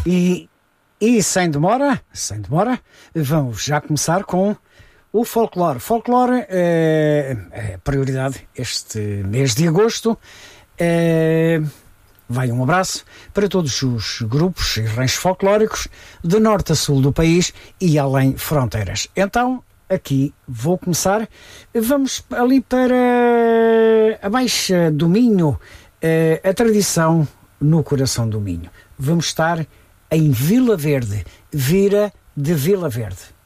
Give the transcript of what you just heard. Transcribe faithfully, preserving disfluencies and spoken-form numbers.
E, e sem demora, sem demora, vamos já começar com o folclore. Folclore é, é prioridade este mês de agosto. É, vai um abraço para todos os grupos e ranchos folclóricos de norte a sul do país e além fronteiras. Então, aqui vou começar. Vamos ali para a Baixa do Minho, a tradição no coração do Minho. Vamos estar em Vila Verde, Vira de Vila Verde.